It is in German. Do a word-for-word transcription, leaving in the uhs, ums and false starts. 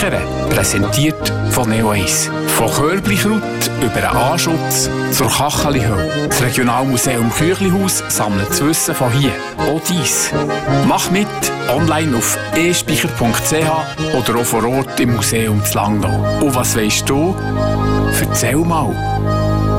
Speichern. Präsentiert von Neo eins. Von Körbli-Kraut über den Anschutz zur Kachelihölle. Das Regionalmuseum Küchlihaus sammelt das Wissen von hier. Auch dies. Mach mit, online auf e speicher punkt c h oder auch vor Ort im Museum zu Langnau. Und was weisst du? Erzähl mal.